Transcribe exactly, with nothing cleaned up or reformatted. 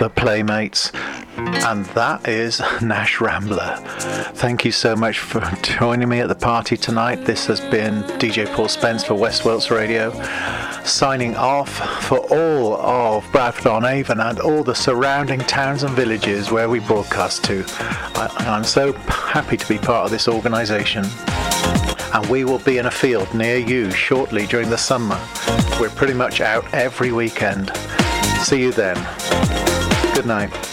the Playmates, and that is Nash Rambler. Thank you so much for joining me at the party tonight. This has been D J Paul Spence for West Wilts Radio, signing off for all of Bradford-on-Avon and all the surrounding towns and villages where we broadcast to. I, I'm so happy to be part of this organisation, and we will be in a field near you shortly during the summer. We're pretty much out every weekend. See you then. Good night.